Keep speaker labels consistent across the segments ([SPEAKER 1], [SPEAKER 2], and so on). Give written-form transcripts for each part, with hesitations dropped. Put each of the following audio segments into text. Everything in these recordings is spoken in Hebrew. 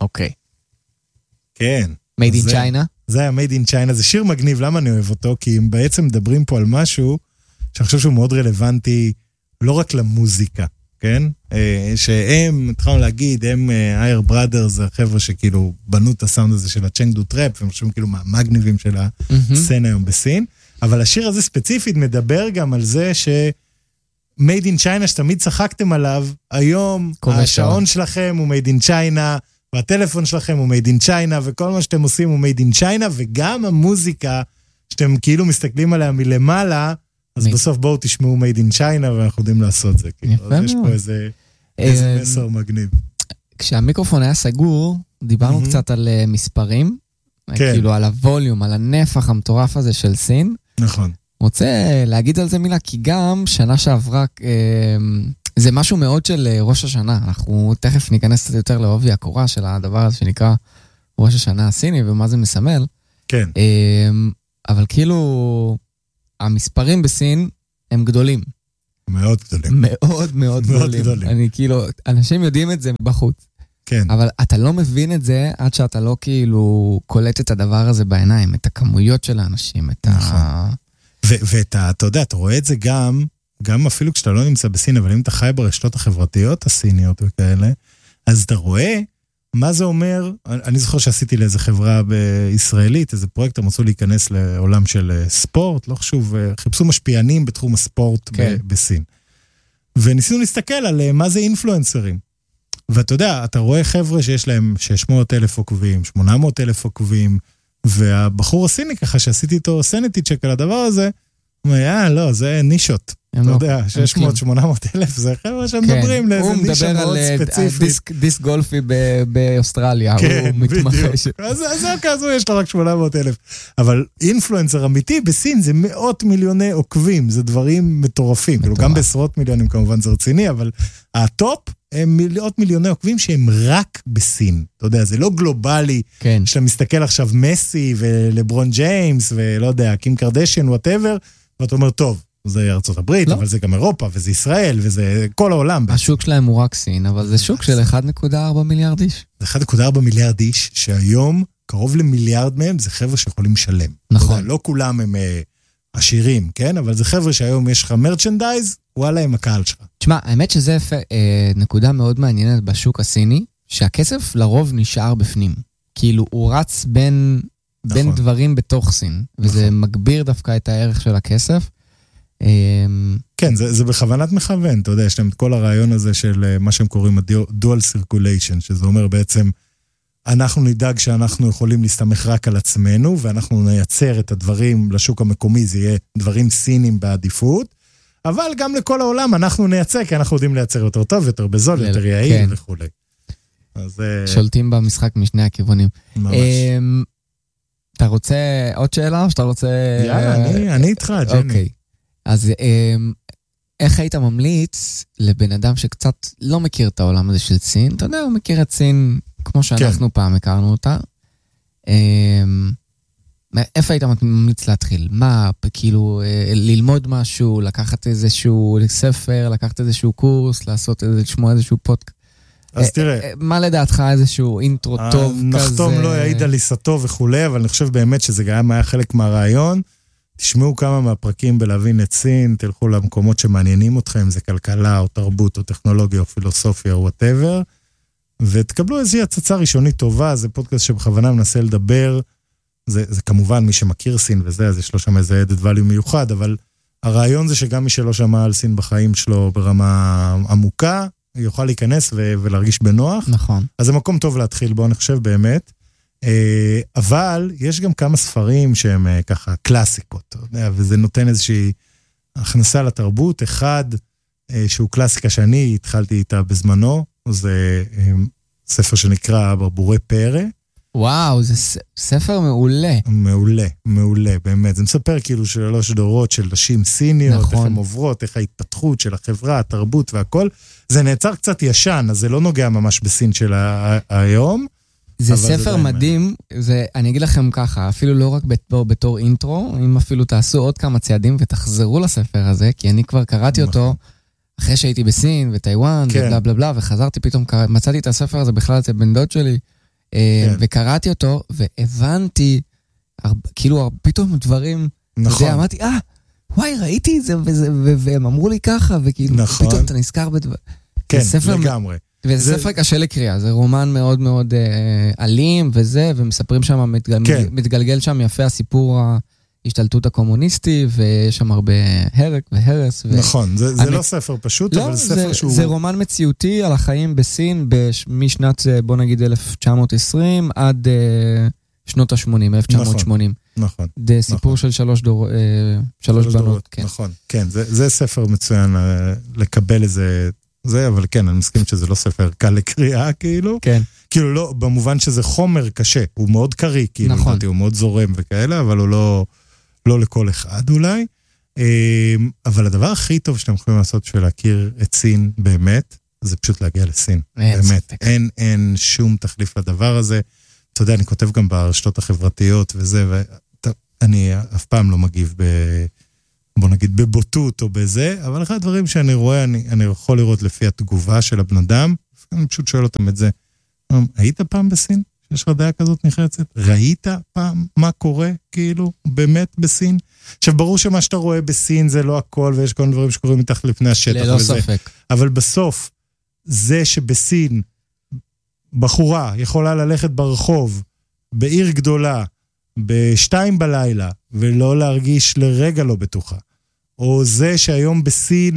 [SPEAKER 1] אוקיי.
[SPEAKER 2] כן.
[SPEAKER 1] Made in China?
[SPEAKER 2] זה היה Made in China, זה שיר מגניב, למה אני אוהב אותו? כי הם בעצם מדברים פה על משהו שאני חושב שהוא מאוד רלוונטי, לא רק למוזיקה, כן? שהם, התחלנו להגיד, הם אייר בראדרס, החבר'ה שכאילו בנו את הסאונד הזה של הצ'נגדו טראפ, והם חושבים כאילו מהמגניבים של הסצנה היום בסין, אבל השיר הזה ספציפית מדבר גם על זה ש... Made in China, שתמיד צחקתם עליו, היום השעון שלכם הוא Made in China, והטלפון שלכם הוא Made in China, וכל מה שאתם עושים הוא Made in China, וגם המוזיקה שאתם כאילו מסתכלים עליה מלמעלה, אז בסוף בואו תשמעו Made in China, ואנחנו יודעים לעשות זה. אז יש פה איזה מסר מגניב.
[SPEAKER 1] כשהמיקרופון היה סגור, דיברנו קצת על מספרים, כאילו על הווליום, על הנפח המטורף הזה של סין.
[SPEAKER 2] נכון.
[SPEAKER 1] רוצה להגיד על זה מילה, כי גם שנה שעברה, זה משהו מאוד של ראש השנה. אנחנו תכף ניכנס קצת יותר לעובי הקורה של הדבר הזה שנקרא ראש השנה הסיני, ומה זה מסמל.
[SPEAKER 2] כן.
[SPEAKER 1] אבל כאילו, המספרים בסין הם גדולים.
[SPEAKER 2] מאוד גדולים.
[SPEAKER 1] מאוד מאוד גדולים. אני כאילו, אנשים יודעים את זה בחוץ.
[SPEAKER 2] כן.
[SPEAKER 1] אבל אתה לא מבין את זה עד שאתה לא כאילו קולט את הדבר הזה בעיניים, את הכמויות של האנשים, את ה...
[SPEAKER 2] ואתה יודע, אתה רואה את זה גם אפילו כשאתה לא נמצא בסין, אבל אם אתה חי ברשתות החברתיות הסיניות וכאלה, אז אתה רואה מה זה אומר, אני זוכר שעשיתי לאיזה חברה בישראלית, איזה פרויקט, הם רצו להיכנס לעולם של ספורט, לא חשוב, חיפשו משפיענים בתחום הספורט בסין. וניסינו להסתכל על מה זה אינפלואנסרים. ואתה יודע, אתה רואה חבר'ה שיש להם 600,000 עוקבים, 800,000 עוקבים, והבחור הסיני ככה שעשיתי איתו סניטי צ'ק על הדבר הזה, הוא אומר, לא, זה נישות. אתה יודע, 600-800,000, זה חבר'ה שמדברים לאיזה נישה מאוד ספציפית.
[SPEAKER 1] הוא מדבר על דיסק גולפי באוסטרליה, הוא מתמחה.
[SPEAKER 2] אז יש לו רק 800,000. אבל אינפלואנסר אמיתי בסין זה מאות מיליוני עוקבים, זה דברים מטורפים. גם בעשרות מיליונים כמובן זה רציני, אבל הטופ הם מאות מיליוני עוקבים שהם רק בסין. אתה יודע, זה לא גלובלי, שאתה מסתכל עכשיו מסי ולברון ג'יימס ולא יודע, קים קרדשיין, whatever, ואתה אומר, טוב, זה ארצות הברית, אבל זה גם אירופה, וזה ישראל, וזה כל העולם.
[SPEAKER 1] השוק שלהם הוא רק סין, אבל זה שוק של 1.4 מיליארד איש.
[SPEAKER 2] זה 1.4 מיליארד איש, שהיום קרוב למיליארד מהם, זה חבר'ה שיכולים לשלם.
[SPEAKER 1] נכון.
[SPEAKER 2] לא כולם הם עשירים, כן? אבל זה חבר'ה שהיום יש לך מרצ'נדייז, וואלה הם הקהל שלך.
[SPEAKER 1] תשמע, האמת שזה נקודה מאוד מעניינת בשוק הסיני, שהכסף לרוב נשאר בפנים. כאילו הוא רץ בין דברים בתוך סין, וזה מגביר דווקא את הערך של הכסף.
[SPEAKER 2] כן, זה בכוונת מכוון, אתה יודע, יש להם את כל הרעיון הזה של מה שהם קוראים ה-dual circulation, שזה אומר בעצם, אנחנו נדאג שאנחנו יכולים להסתמך רק על עצמנו, ואנחנו נייצר את הדברים לשוק המקומי, זה יהיה דברים סינים בעדיפות, אבל גם לכל העולם אנחנו נייצר, כי אנחנו יודעים לייצר יותר טוב, יותר בזול, יותר יעיל וכו'.
[SPEAKER 1] שולטים במשחק משני הכיוונים. ממש. אתה רוצה עוד שאלה, או שאתה רוצה...
[SPEAKER 2] יאללה, אני איתך, ג'ני.
[SPEAKER 1] אוקיי. אז איך היית ממליץ לבן אדם שקצת לא מכיר את העולם הזה של סין? אתה יודע, הוא מכיר את סין כמו שאנחנו פעם הכרנו אותה. איפה היית ממליץ להתחיל? מה, כאילו, ללמוד משהו, לקחת איזשהו ספר, לקחת איזשהו קורס, לשמוע איזשהו פודקאסט?
[SPEAKER 2] אז תראה.
[SPEAKER 1] מה לדעתך איזשהו אינטרו טוב כזה?
[SPEAKER 2] נחתום לא יעיד על עיסתו וכולי, אבל אני חושב באמת שזה גם היה חלק מהרעיון. תשמעו כמה מהפרקים בלהבין את סין, תלכו למקומות שמעניינים אתכם, זה כלכלה או תרבות או טכנולוגיה או פילוסופיה או whatever, ותקבלו איזושהי הצצה ראשונית טובה, זה פודקאסט שבכוונה מנסה לדבר, זה כמובן מי שמכיר סין וזה, אז יש לו שם איזה added value מיוחד, אבל הרעיון זה שגם מי שלא שמע על סין בחיים שלו ברמה עמוקה, יוכל להיכנס ולהרגיש בנוח.
[SPEAKER 1] נכון.
[SPEAKER 2] אז זה מקום טוב להתחיל בו, אני חושב באמת. אבל יש גם כמה ספרים שהם ככה קלאסיקות, וזה נותן איזושהי הכנסה לתרבות. אחד שהוא קלאסיקה שאני התחלתי איתה בזמנו, זה ספר שנקרא ברבורי פרא.
[SPEAKER 1] וואו, זה ספר מעולה.
[SPEAKER 2] מעולה, מעולה, באמת. זה מספר כאילו 3 דורות של נשים סיניות, נכון. איך הן עוברות, איך ההתפתחות של החברה, התרבות והכל. זה נעצר קצת ישן, אז זה לא נוגע ממש בסין של היום.
[SPEAKER 1] זה ספר מדהים, אני אגיד לכם ככה, אפילו לא רק בתור אינטרו, אם אפילו תעשו עוד כמה צעדים ותחזרו לספר הזה, כי אני כבר קראתי אותו אחרי שהייתי בסין וטיואן ובלה בלה בלה, וחזרתי פתאום, מצאתי את הספר הזה בכלל אצל בן דוד שלי, וקראתי אותו, והבנתי, כאילו, פתאום דברים,
[SPEAKER 2] נכון.
[SPEAKER 1] אמרתי, וואי, ראיתי את זה, והם אמרו לי ככה, וכאילו, פתאום אתה נזכר בדבר.
[SPEAKER 2] כן, לגמרי.
[SPEAKER 1] וזה ספר קשה לקריאה, זה רומן מאוד מאוד אלים וזה, ומספרים שם, מתגלגל שם יפה הסיפור ההשתלטות הקומוניסטי, ויש שם הרבה הרג והרס.
[SPEAKER 2] נכון, זה לא ספר פשוט, אבל זה ספר שהוא...
[SPEAKER 1] זה רומן מציאותי על החיים בסין, משנת, בוא נגיד, 1920 עד שנות ה-80, 1980.
[SPEAKER 2] נכון.
[SPEAKER 1] זה סיפור של שלוש בנות.
[SPEAKER 2] נכון, כן, זה ספר מצוין לקבל איזה... זה, אבל כן, אני מסכים שזה לא ספר קל לקריאה, כאילו.
[SPEAKER 1] כן.
[SPEAKER 2] כאילו לא, במובן שזה חומר קשה, הוא מאוד קרי, כאילו,
[SPEAKER 1] נכון.
[SPEAKER 2] הוא מאוד זורם וכאלה, אבל הוא לא לכל אחד אולי. אבל הדבר הכי טוב שאתם יכולים לעשות בשביל להכיר את סין באמת, זה פשוט להגיע לסין. באמת. אין שום תחליף לדבר הזה. אתה יודע, אני כותב גם ברשתות החברתיות וזה, ואני אף פעם לא מגיב בוא נגיד בבוטות או בזה, אבל אחד הדברים שאני רואה, אני יכול לראות לפי התגובה של הבן אדם, אני פשוט שואל אותם את זה, היית פעם בסין? שיש לך דעה כזאת נחרצת? ראית פעם מה קורה, כאילו, באמת בסין? עכשיו, ברור שמה שאתה רואה בסין זה לא הכל, ויש כל דברים שקורים מתחת לפני השטח.
[SPEAKER 1] ללא ספק.
[SPEAKER 2] אבל בסוף, זה שבסין בחורה יכולה ללכת ברחוב, בעיר גדולה, ב2 בלילה, ולא להרגיש לרגע לא בטוחה. או זה שהיום בסין,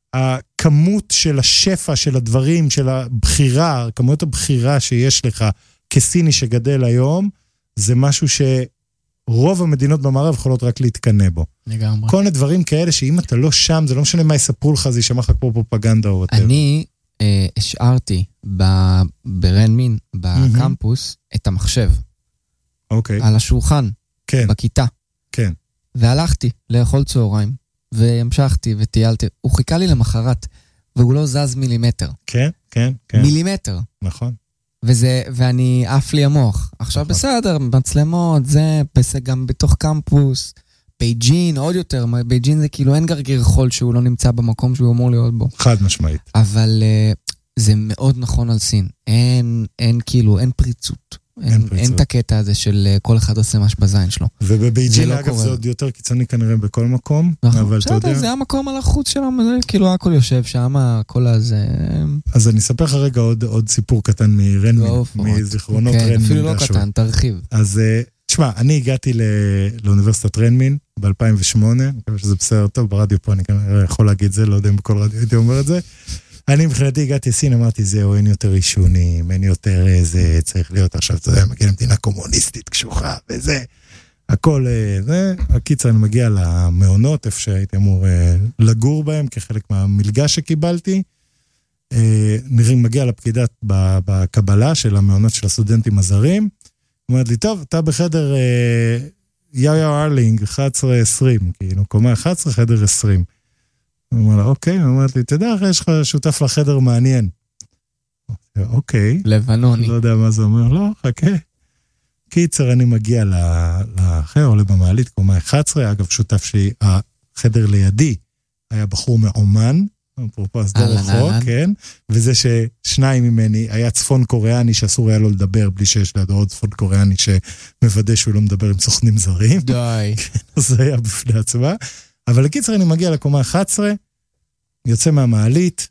[SPEAKER 2] הכמות של השפע של הדברים, של הבחירה, כמות הבחירה שיש לך כסיני שגדל היום, זה משהו שרוב המדינות במערב יכולות רק להתקנא בו.
[SPEAKER 1] לגמרי.
[SPEAKER 2] כל הדברים כאלה שאם אתה לא שם, זה לא משנה מה יספרו לך, זה יישמע לך כמו פרופגנדה או וואטאבר.
[SPEAKER 1] אני השארתי ברנמין, בקמפוס, את המחשב.
[SPEAKER 2] אוקיי.
[SPEAKER 1] על השולחן,
[SPEAKER 2] כן.
[SPEAKER 1] בכיתה.
[SPEAKER 2] כן.
[SPEAKER 1] והלכתי לאכול צהריים, והמשכתי וטיילתי. הוא חיכה לי למחרת, והוא לא זז מילימטר.
[SPEAKER 2] כן, כן, כן.
[SPEAKER 1] מילימטר.
[SPEAKER 2] נכון.
[SPEAKER 1] ואני עף לי המוח. עכשיו בסדר, מצלמות, זה גם בתוך קמפוס, בייג'ין, עוד יותר, בייג'ין זה כאילו אין גרגיר חול שהוא לא נמצא במקום שהוא אמור להיות בו.
[SPEAKER 2] חד משמעית.
[SPEAKER 1] אבל זה מאוד נכון על סין. אין כאילו, אין פריצות. אין את הקטע הזה של כל אחד עושה מש בזין שלו.
[SPEAKER 2] ובבייג'ין אגב זה עוד יותר קיצוני כנראה בכל מקום, אבל אתה יודע.
[SPEAKER 1] זה המקום על החוץ שלו, כאילו הכל יושב שם, הכל הזה.
[SPEAKER 2] אז אני אספר לך רגע עוד סיפור קטן מרנמין, מזיכרונות רנמין.
[SPEAKER 1] אפילו לא קטן, תרחיב.
[SPEAKER 2] אז תשמע, אני הגעתי לאוניברסיטת רנמין ב-2008, אני חושב שזה בסדר טוב, ברדיו פה אני כנראה יכול להגיד זה, לא יודע אם בכל רדיו הייתי אומר את זה. אני מבחינתי הגעתי לסין, אמרתי, זהו, אין יותר אישונים, אין יותר איזה, צריך להיות עכשיו, אתה יודע, מגיע למדינה קומוניסטית קשוחה, וזה, הכל, זה, הקיצר, אני מגיע למעונות, איפה שהייתי אמור לגור בהם, כחלק מהמלגה שקיבלתי, מגיע לפקידת בקבלה של המעונות של הסטודנטים הזרים, אומרת לי, טוב, אתה בחדר יאו ארלינג, 11-20, כאילו, קומה 11, חדר 20. הוא אומר לה, אוקיי, הוא אומר לי, תדע, יש לך שותף לחדר מעניין. אוקיי.
[SPEAKER 1] לבנוני.
[SPEAKER 2] לא יודע מה זה אומר, לא, חכה. קיצר, אני מגיע לאחר, עולה במעלית, קומה 11, אגב, שותף שלי, החדר לידי, היה בחור מאומן, אפרופו הסדור רחוק, כן, וזה ששניים ממני, היה צפון קוריאני, שאסור היה לו לדבר, בלי שיש לידו עוד צפון קוריאני, שמוודא שהוא לא מדבר עם סוכנים זרים.
[SPEAKER 1] די.
[SPEAKER 2] זה היה בפני עצמה. אבל לקיצר אני מגיע לקומה 11, יוצא מהמעלית,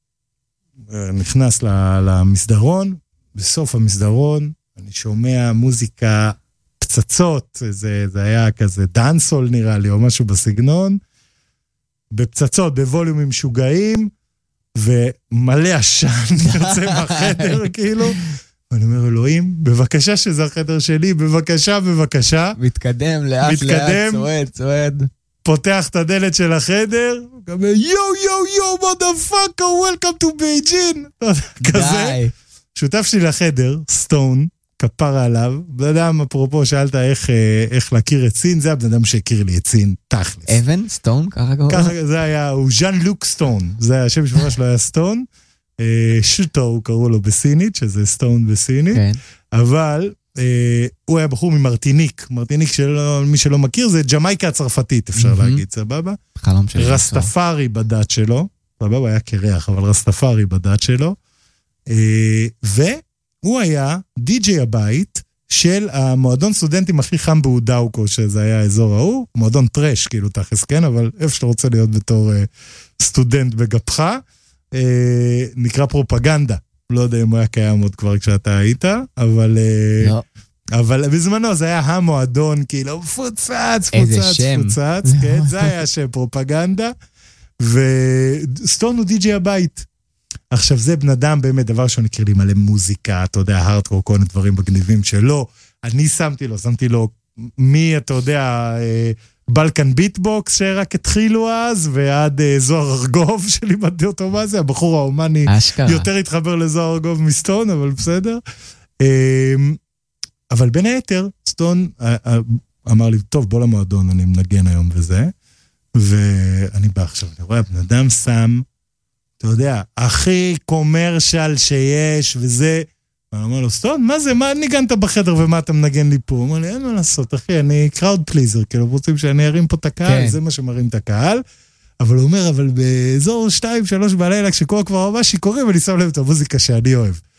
[SPEAKER 2] נכנס למסדרון, בסוף המסדרון אני שומע מוזיקה פצצות, זה היה כזה דאנסול נראה לי, או משהו בסגנון, בפצצות, בווליומים משוגעים, ומלא עשן יוצא מהחדר כאילו, ואני אומר, אלוהים, בבקשה שזה החדר שלי, בבקשה, בבקשה.
[SPEAKER 1] מתקדם, לאט, צועד.
[SPEAKER 2] פותח את הדלת של החדר, גם יו, motherfucker, welcome to Beijing. כזה. שותף שלי לחדר, סטון, כפרה עליו, בן אדם, אפרופו, שאלת איך להכיר את סין, זה הבן אדם שהכיר לי את סין, תכלס.
[SPEAKER 1] אבן, סטון, ככה קוראים?
[SPEAKER 2] ככה זה היה, הוא ז'אן לוק סטון, זה השם שמשמע שלו היה סטון, שוטו קראו לו בסינית, שזה סטון בסינית, אבל הוא היה בחור ממרטיניק, מרטיניק מי שלא מכיר, זה ג'מייקה הצרפתית, אפשר להגיד, סבבה? רסטפארי בדת שלו, סבבה, היה קרח, אבל רסטפארי בדת שלו, הוא היה די-ג'יי הבית של המועדון סטודנטים הכי חם באודאוקו, שזה היה האזור ההוא, מועדון טרש, כאילו תכף, כן, אבל איפה שאתה רוצה להיות בתור סטודנט בגפך, נקרא פרופגנדה. לא יודע אם הוא היה קיים עוד כבר כשאתה היית, אבל...
[SPEAKER 1] לא.
[SPEAKER 2] אבל בזמנו זה היה המועדון, כאילו, פוצץ, כן, זה היה שם פרופגנדה, וסטון הוא די-ג'יי הבית. עכשיו זה בן אדם באמת דבר שהוא נכיר לי מלא מוזיקה, אתה יודע, הארדקור, כל מיני דברים מגניבים שלו, אני שמתי לו אתה יודע, בלקן ביטבוקס שרק התחילו אז, ועד זוהר ארגוב שלימדתי אותו מה זה, הבחור האומני יותר התחבר לזוהר ארגוב מסטון, אבל בסדר. אבל בין היתר, סטון אמר לי, טוב, בוא למועדון, אני מנגן היום וזה, ואני בא עכשיו, אני רואה, בן אדם שם, אתה יודע, הכי קומרשל שיש, וזה, ואני אומר לו, סטון, מה זה, מה ניגנת בחדר ומה אתה מנגן לי פה? הוא אומר לי, אין מה לעשות, אחי, אני קראוד פליזר, כאילו, רוצים שאני ארים פה את הקהל, זה מה שמרים את הקהל, אבל הוא אומר, אבל באזור 2-3 בלילה, כשכל כבר ממש שיכורים, אני שם לב את המוזיקה שאני אוהב.